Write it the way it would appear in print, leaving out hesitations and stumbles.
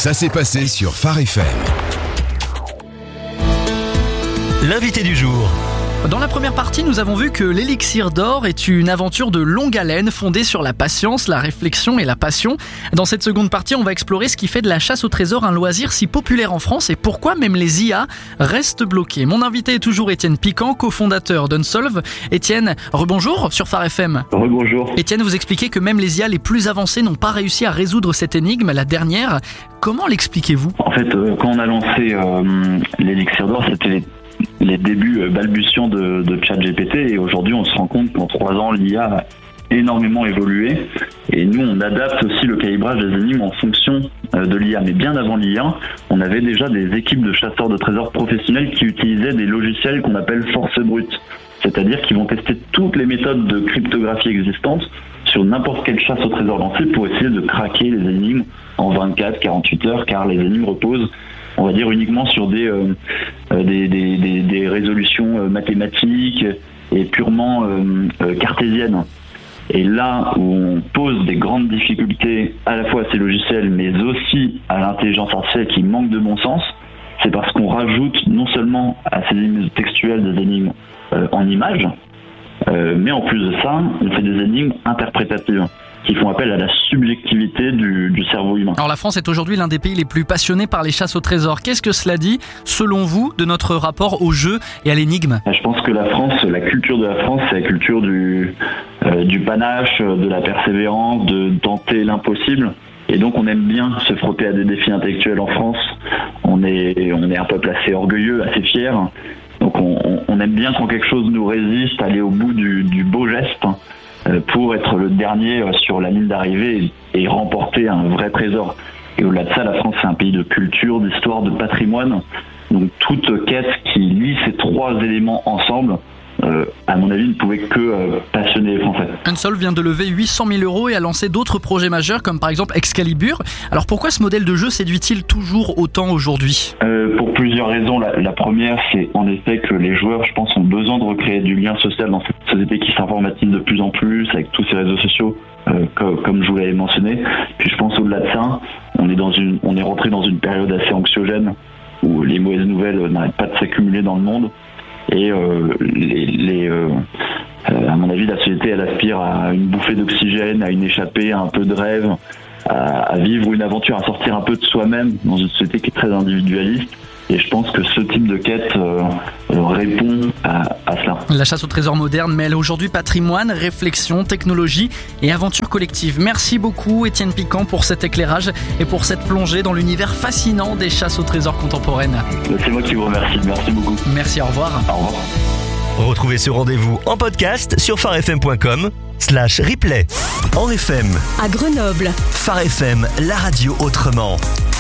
Ça s'est passé sur Phare FM. L'invité du jour. Dans la première partie, nous avons vu que l'élixir d'or est une aventure de longue haleine fondée sur la patience, la réflexion et la passion. Dans cette seconde partie, on va explorer ce qui fait de la chasse au trésor un loisir si populaire en France et pourquoi même les IA restent bloqués. Mon invité est toujours Étienne Piquant, cofondateur d'Unsolve. Étienne, rebonjour sur Phare FM. Rebonjour. Étienne, vous expliquez que même les IA les plus avancées n'ont pas réussi à résoudre cette énigme, la dernière. Comment l'expliquez-vous ? En fait, quand on a lancé l'élixir d'or, c'était les débuts balbutiants de ChatGPT, et aujourd'hui on se rend compte qu'en 3 ans l'IA a énormément évolué, et nous on adapte aussi le calibrage des énigmes en fonction de l'IA. Mais bien avant l'IA, on avait déjà des équipes de chasseurs de trésors professionnels qui utilisaient des logiciels qu'on appelle force brute, c'est-à-dire qu'ils vont tester toutes les méthodes de cryptographie existantes sur n'importe quelle chasse au trésor lancée pour essayer de craquer les énigmes en 24-48 heures, car les énigmes reposent, on va dire, uniquement sur des résolutions mathématiques et purement cartésiennes. Et là où on pose des grandes difficultés à la fois à ces logiciels, mais aussi à l'intelligence artificielle qui manque de bon sens, c'est parce qu'on rajoute non seulement à ces énigmes textuelles des énigmes en images, mais en plus de ça, on fait des énigmes interprétatives qui font appel à la subjectivité du cerveau humain. Alors la France est aujourd'hui l'un des pays les plus passionnés par les chasses au trésor. Qu'est-ce que cela dit, selon vous, de notre rapport au jeu et à l'énigme ? Je pense que la culture de la France, c'est la culture du panache, de la persévérance, de tenter l'impossible. Et donc on aime bien se frotter à des défis intellectuels en France. On est un peuple assez orgueilleux, assez fier. Donc on aime bien quand quelque chose nous résiste, aller au bout du beau geste, pour être le dernier sur la ligne d'arrivée et remporter un vrai trésor. Et au-delà de ça, la France, c'est un pays de culture, d'histoire, de patrimoine. Donc toute quête qui lie ces 3 éléments ensemble, à mon avis, ne pouvait que passionner les Français. Unsolve vient de lever 800 000 € et a lancé d'autres projets majeurs, comme par exemple Excalibur. Alors pourquoi ce modèle de jeu séduit-il toujours autant aujourd'hui ? Pour plusieurs raisons. La première, c'est en effet que les joueurs, je pense, ont besoin de recréer du lien social dans cette société qui s'informatise de plus en plus, avec tous ces réseaux sociaux, comme je vous l'avais mentionné. Puis je pense au-delà de ça, on est rentré dans une période assez anxiogène, où les mauvaises nouvelles n'arrêtent pas de s'accumuler dans le monde. Et à mon avis, la société, elle aspire à une bouffée d'oxygène, à une échappée, à un peu de rêve, à vivre une aventure, à sortir un peu de soi-même dans une société qui est très individualiste. Et je pense que ce type de quête répond à cela. La chasse au trésor moderne mêle aujourd'hui patrimoine, réflexion, technologie et aventure collective. Merci beaucoup Étienne Piquant pour cet éclairage et pour cette plongée dans l'univers fascinant des chasses au trésor contemporaines. C'est moi qui vous remercie. Merci beaucoup. Merci, au revoir. Au revoir. Retrouvez ce rendez-vous en podcast sur pharefm.com/replay. En FM, à Grenoble, Phare FM, la radio autrement.